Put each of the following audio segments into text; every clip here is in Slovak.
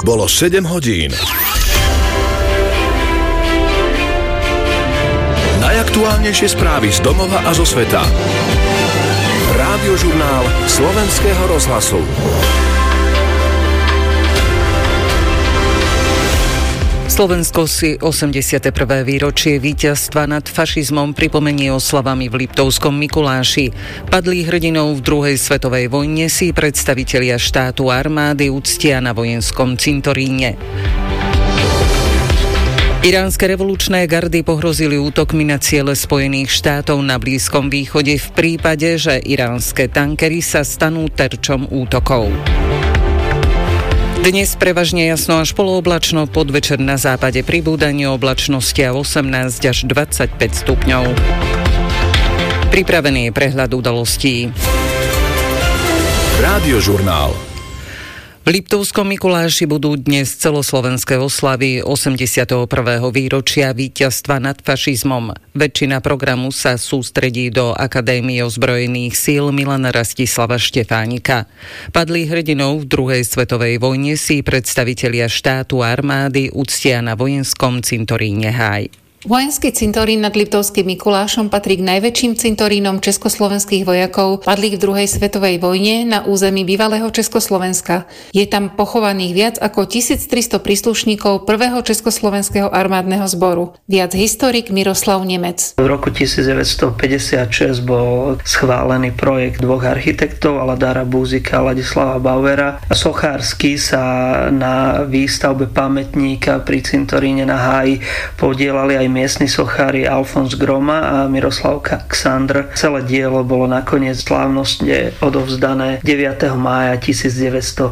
Bolo 7 hodín. Najaktuálnejšie správy z domova a zo sveta. Rádiožurnál Slovenského rozhlasu. Slovensko si 81. výročie víťazstva nad fašizmom pripomenie oslavami v Liptovskom Mikuláši. Padlých hrdinov v druhej svetovej vojne si predstavitelia štátu a armády uctia na vojenskom cintoríne. Iránske revolučné gardy pohrozili útokmi na ciele Spojených štátov na Blízkom východe v prípade, že iránske tankery sa stanú terčom útokov. Dnes prevažne jasno až polooblačno, podvečer na západe pribúdanie oblačnosti a 18 až 25 stupňov. Pripravený je prehľad udalostí. Rádiožurnál. V Liptovskom Mikuláši budú dnes celoslovenské oslavy 81. výročia víťazstva nad fašizmom. Väčšina programu sa sústredí do Akadémie ozbrojených síl Milana Rastislava Štefánika. Padlých hrdinov v druhej svetovej vojne si predstavitelia štátu a armády uctia na vojenskom cintoríne Háj. Vojenský cintorín nad Liptovským Mikulášom patrí k najväčším cintorínom československých vojakov padlých v druhej svetovej vojne na území bývalého Československa. Je tam pochovaných viac ako 1300 príslušníkov prvého československého armádneho zboru. Viac historik Miroslav Nemec. V roku 1956 bol schválený projekt dvoch architektov, Aladara Búzika a Ladislava Bauera. Sochársky sa na výstavbe pamätníka pri cintoríne na Háji podielali aj miestni sochári Alfons Groma a Miroslav Ksandr. Celé dielo bolo nakoniec slávnostne odovzdané 9. mája 1961.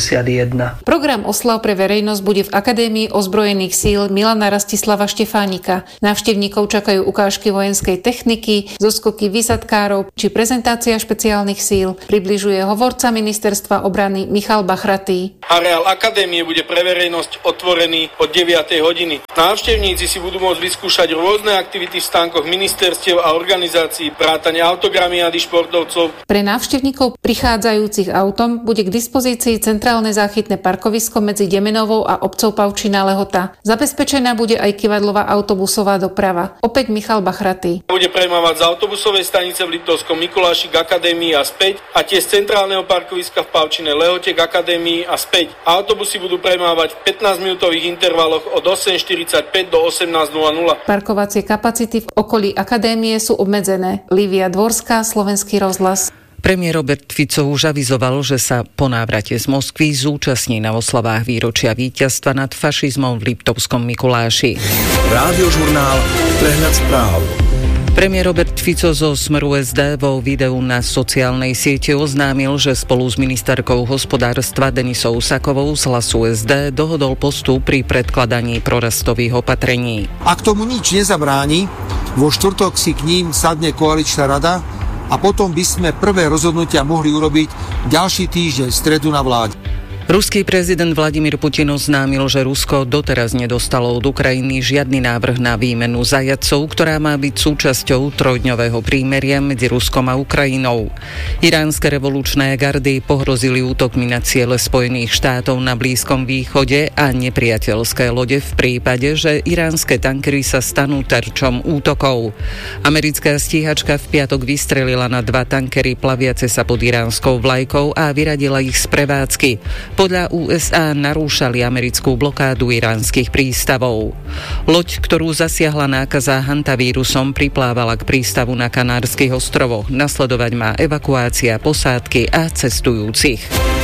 Program oslav pre verejnosť bude v Akadémii ozbrojených síl Milana Rastislava Štefánika. Návštevníkov čakajú ukážky vojenskej techniky, zoskoky výsadkárov či prezentácia špeciálnych síl. Približuje hovorca ministerstva obrany Michal Bachratý. Areál Akadémie bude pre verejnosť otvorený od 9. hodiny. Návštevníci si budú môcť vyskúšať rôzne aktivity v stánkoch ministerstiev a organizácií, vrátane autogramiády športovcov. Pre návštevníkov prichádzajúcich autom bude k dispozícii centrálne záchytné parkovisko medzi Demenovou a obcov Pavčina Lehota. Zabezpečená bude aj kyvadlová autobusová doprava. Opäť Michal Bachratý. Bude premávať z autobusovej stanice v Liptovskom Mikuláši k Akadémii a späť a tie z centrálneho parkoviska v Pavčine Lehote k Akadémii a späť. Autobusy budú premávať v 15-minútových intervaloch od 8:45 do 18:00. Parkovacie kapacity v okolí Akadémie sú obmedzené. Lívia Dvorská, Slovenský rozhlas. Premiér Robert Fico už avizoval, že sa po návrate z Moskvy zúčastní na oslavách výročia víťazstva nad fašizmom v Liptovskom Mikuláši. Rádiožurnál Prehľad správ. Premiér Robert Fico zo Smeru SD vo videu na sociálnej siete oznámil, že spolu s ministerkou hospodárstva Denisou Sakovou z Hlasu SD dohodol postup pri predkladaní prorastových opatrení. Ak tomu nič nezabráni, vo štvrtok si k ním sadne koaličná rada a potom by sme prvé rozhodnutia mohli urobiť ďalší týždeň v stredu na vláde. Ruský prezident Vladimír Putin oznámil, že Rusko doteraz nedostalo od Ukrajiny žiadny návrh na výmenu zajatcov, ktorá má byť súčasťou trojdňového prímeria medzi Ruskom a Ukrajinou. Iránske revolučné gardy pohrozili útokmi na ciele Spojených štátov na Blízkom východe a nepriateľské lode v prípade, že iránske tankery sa stanú terčom útokov. Americká stíhačka v piatok vystrelila na 2 tankery plaviace sa pod iránskou vlajkou a vyradila ich z prevádzky. Podľa USA narúšali americkú blokádu iránskych prístavov. Loď, ktorú zasiahla nákaza hantavírusom, priplávala k prístavu na Kanárskych ostrovoch. Nasledovať má evakuácia posádky a cestujúcich.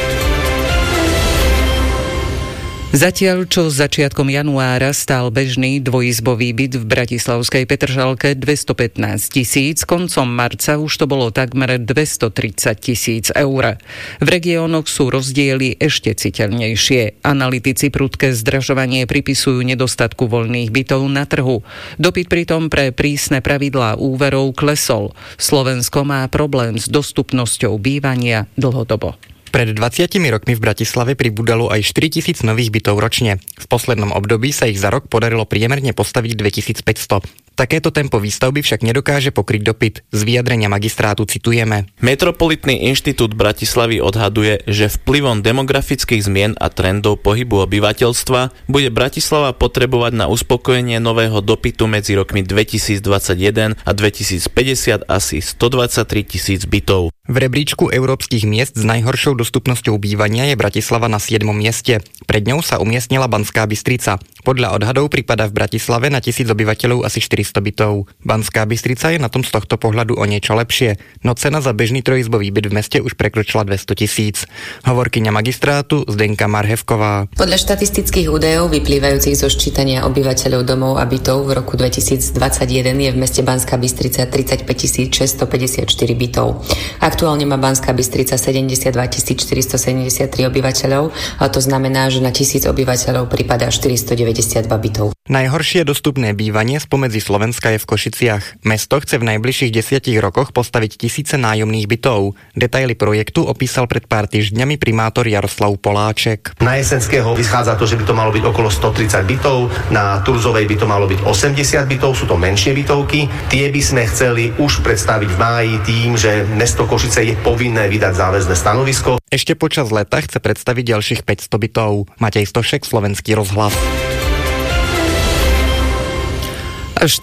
Zatiaľ, čo začiatkom januára stál bežný dvojizbový byt v bratislavskej Petržalke 215 000, koncom marca už to bolo takmer 230 000 eur. V regiónoch sú rozdiely ešte citeľnejšie. Analytici prudké zdražovanie pripisujú nedostatku voľných bytov na trhu. Dopyt pritom pre prísne pravidlá úverov klesol. Slovensko má problém s dostupnosťou bývania dlhodobo. Pred 20 rokmi v Bratislave pribúdalo aj 4 000 nových bytov ročne. V poslednom období sa ich za rok podarilo priemerne postaviť 2500. Takéto tempo výstavby však nedokáže pokryť dopyt. Z vyjadrenia magistrátu citujeme. Metropolitný inštitút Bratislavy odhaduje, že vplyvom demografických zmien a trendov pohybu obyvateľstva bude Bratislava potrebovať na uspokojenie nového dopytu medzi rokmi 2021 a 2050 asi 123 000 bytov. V rebríčku európskych miest s najhoršou dostupnosťou bývania je Bratislava na 7. mieste. Pred ňou sa umiestnila Banská Bystrica. Podľa odhadov pripadá v Bratislave na 1000 obyvateľov asi 400 bytov. Banská Bystrica je na tom z tohto pohľadu o niečo lepšie, no cena za bežný trojizbový byt v meste už prekročila 200 000. Hovorkyňa magistrátu Zdenka Marhevková. Podľa štatistických údajov vyplývajúcich zo ščítania obyvateľov domov a bytov v roku 2021 je v meste Banská Bystrica 35 654 bytov. Aktuálne má Banská Bystrica 72 473 obyvateľov, a to znamená, že na 1000 obyvateľov pripadá 492 bytov. Najhoršie dostupné bývanie spomedzi Slovenska je v Košiciach. Mesto chce v najbližších 10 rokoch postaviť tisíce nájomných bytov. Detaily projektu opísal pred pár týždňami primátor Jaroslav Poláček. Na Jesenského vychádza to, že by to malo byť okolo 130 bytov, na Turzovej by to malo byť 80 bytov, sú to menšie bytovky. Tie by sme chceli už predstaviť v máji tým, že mesto Košice je povinné vydať záväzné stanovisko. Ešte počas leta chce predstaviť ďalších 500 bytov. Matej Stošek, Slovenský rozhlas. Až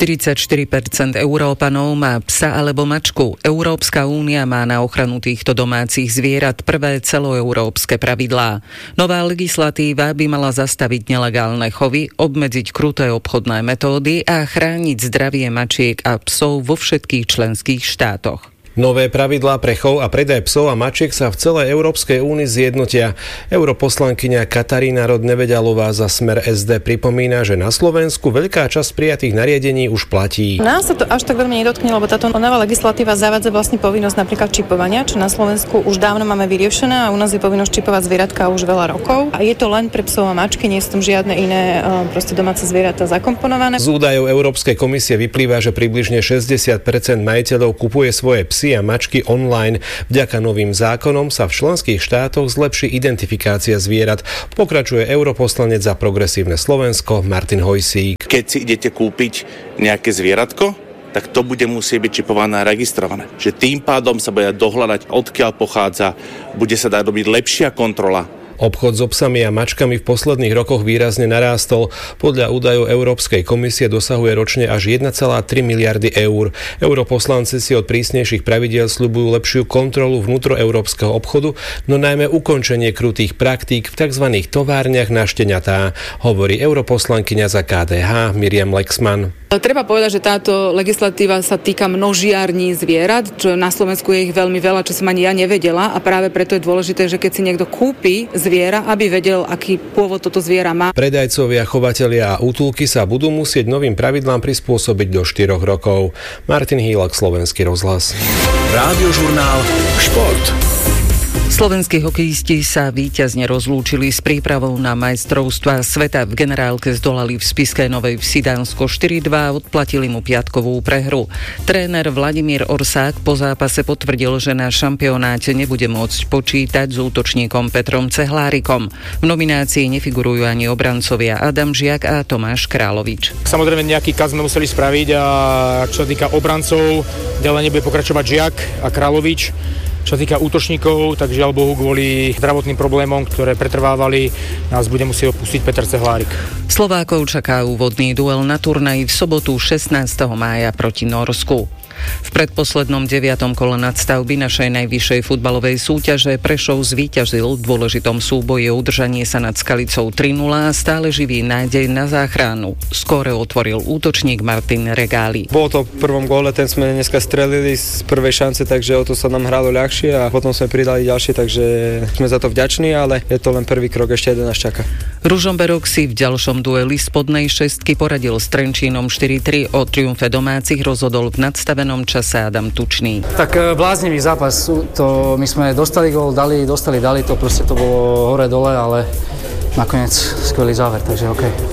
44% Európanov má psa alebo mačku. Európska únia má na ochranu týchto domácich zvierat prvé celoeurópske pravidlá. Nová legislatíva by mala zastaviť nelegálne chovy, obmedziť kruté obchodné metódy a chrániť zdravie mačiek a psov vo všetkých členských štátoch. Nové pravidlá pre chov a predaj psov a mačiek sa v celej Európskej únii zjednotia. Europoslankyňa Katarína Rod-Neveďalová za Smer SD pripomína, že na Slovensku veľká časť prijatých nariadení už platí. Nás sa to až tak veľmi nedotkne, lebo táto nová legislatíva zavádza vlastne povinnosť napríklad čipovania, čo na Slovensku už dávno máme vyriešené a u nás je povinnosť čipovať zvieratka už veľa rokov. A je to len pre psov a mačky, nie sú tam žiadne iné domáce zvieratá zakomponované. Z údajov Európskej komisie vyplýva, že približne 60% majiteľov kupuje svoje psy a mačky online. Vďaka novým zákonom sa v členských štátoch zlepší identifikácia zvierat. Pokračuje europoslanec za Progresívne Slovensko Martin Hojsík. Keď si idete kúpiť nejaké zvieratko, tak to bude musieť byť čipované a registrované. Že tým pádom sa bude dohľadať, odkiaľ pochádza, bude sa dať robiť lepšia kontrola. Obchod s psami a mačkami v posledných rokoch výrazne narástol. Podľa údajov Európskej komisie dosahuje ročne až 1,3 miliardy eur. Europoslanci si od prísnejších pravidiel sľubujú lepšiu kontrolu vnútroeurópskeho obchodu, no najmä ukončenie krutých praktík v tzv. Továrniach na šteniatá, hovorí europoslankyňa za KDH Miriam Lexman. Treba povedať, že táto legislatíva sa týka množiarní zvierat, čo na Slovensku je ich veľmi veľa, čo som ani ja nevedela, a práve preto je dôležité, že keď si niekto kúpi zviera, aby vedel, aký pôvod toto zviera má. Predajcovia, chovatelia a útulky sa budú musieť novým pravidlám prispôsobiť do 4 rokov. Martin Hýlak, Slovenský rozhlas. Rádiožurnál Šport. Slovenskí hokejisti sa víťazne rozlúčili s prípravou na majstrovstvá sveta. V generálke zdolali v Spišskej Novej Vsi Dánsko 4-2 a odplatili mu piatkovú prehru. Tréner Vladimír Orsák po zápase potvrdil, že na šampionáte nebude môcť počítať s útočníkom Petrom Cehlárikom. V nominácii nefigurujú ani obrancovia Adam Žiak a Tomáš Královič. Samozrejme nejaký kaz sme museli spraviť a čo sa týka obrancov, ďalej nebude pokračovať Žiak a Královič. Čo sa týka útočníkov, tak žiaľ Bohu kvôli zdravotným problémom, ktoré pretrvávali, nás bude musieť opustiť Peter Cehlárik. Slovákov čaká úvodný duel na turnaji v sobotu 16. mája proti Norsku. V predposlednom 9. kole nadstavby našej najvyššej futbalovej súťaže Prešov zvíťazil v dôležitom súboji o udržanie sa nad Skalicou 3-0 a stále živý nádej na záchranu. Skóre otvoril útočník Martin Regáli. Bolo to v prvom góle, ten sme dneska strelili z prvej šance, takže o to sa nám hralo ľahšie a potom sme pridali ďalšie, takže sme za to vďační, ale je to len prvý krok, ešte jeden nás čaká. Ružomberok si v ďalšom dueli spodnej šestky poradil s Trenčínom 4-3. O triumfe domácich rozhodol v nadstavenom čase Adam Tučný. Tak bláznivý zápas, to my sme dostali gól, dali, to proste to bolo hore-dole, ale nakoniec skvelý záver, takže OK. V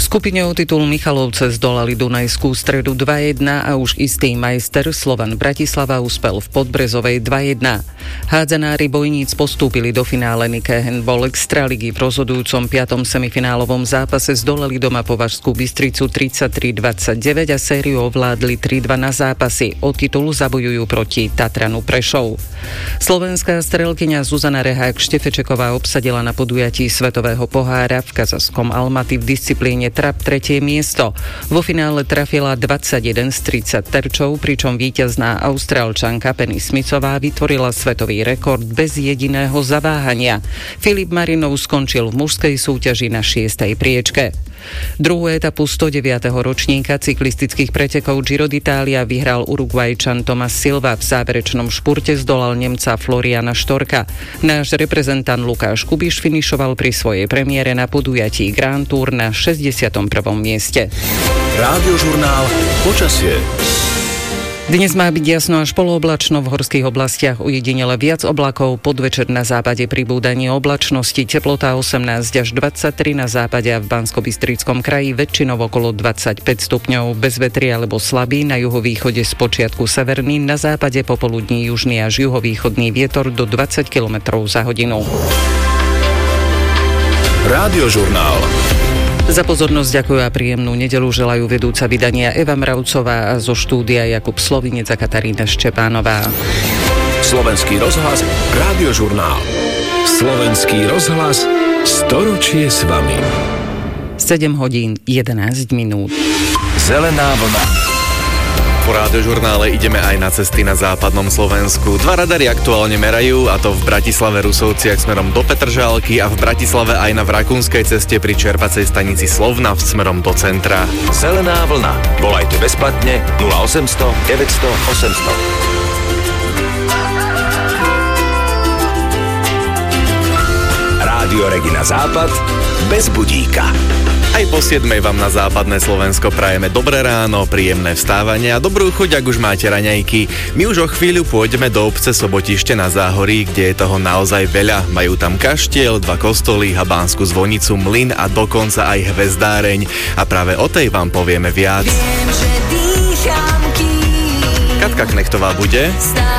skupine o titul Michalovce zdolali Dunajskú Stredu 2-1 a už istý majster Slovan Bratislava uspel v Podbrezovej 2-1. Hádzanári Bojníc postúpili do finále Nike Handball Extraligy. V rozhodujúcom 5. semifinálovom zápase zdolali doma Považskú Bystricu 33-29 a sériu ovládli 3-2 na zápasy. O titul zabojujú proti Tatranu Prešov. Slovenská strelkyňa Zuzana Rehák-Štefečeková obsadila na podujatí Svetového pohára v kazachskom Almaty v disciplíne trap 3. miesto. Vo finále trafila 21 z 30 terčov, pričom víťazná Austrálčanka Penny Smithová vytvorila svetový rekord bez jediného zaváhania. Filip Marinov skončil v mužskej súťaži na 6. priečke. Druhú etapu 109. ročníka cyklistických pretekov Giro d'Italia vyhral Uruguajčan Tomás Silva. V záverečnom špurte zdolal Nemca Floriana Štorka. Náš reprezentant Lukáš Kubiš finišoval pri svojej premiére na podujatí Grand Tour na 61. mieste. Rádiožurnál Počasie. Dnes má byť jasno až polooblačno, v horských oblastiach ujedinele viac oblakov, podvečer na západe pribúdanie oblačnosti, teplota 18 až 23 na západe a v Banskobystrickom kraji väčšinou okolo 25 stupňov, bez vetri alebo slabý, na juhovýchode spočiatku severný, na západe popoludní južný až juhovýchodný vietor do 20 km za hodinu. Rádiožurnál. Za pozornosť ďakujú a príjemnú nedeľu želajú vedúca vydania Eva Mravcová a zo štúdia Jakub Slovinec a Katarína Štepánová. Slovenský rozhlas, Rádiožurnál. Slovenský rozhlas, storočie s vami. 7 hodín 11 minút. Zelená vlna. Po Rádiožurnále ideme aj na cesty na západnom Slovensku. 2 radary aktuálne merajú, a to v Bratislave Rusovciach smerom do Petržalky a v Bratislave aj na Vrakúnskej ceste pri čerpacej stanici Slovnav smerom do centra. Zelená vlna. Volajte bezplatne 0800 900 800. Rádio Regina Západ bez budíka. Aj po 7:00 vám na západné Slovensko prajeme dobré ráno, príjemné vstávanie a dobrú chuť, ak už máte raňajky. My už o chvíľu pôjdeme do obce Sobotište na Záhorí, kde je toho naozaj veľa. Majú tam kaštiel, 2 kostoly, habánsku zvonicu, mlyn a dokonca aj hvezdáreň. A práve o tej vám povieme viac. Katka Knechtová bude.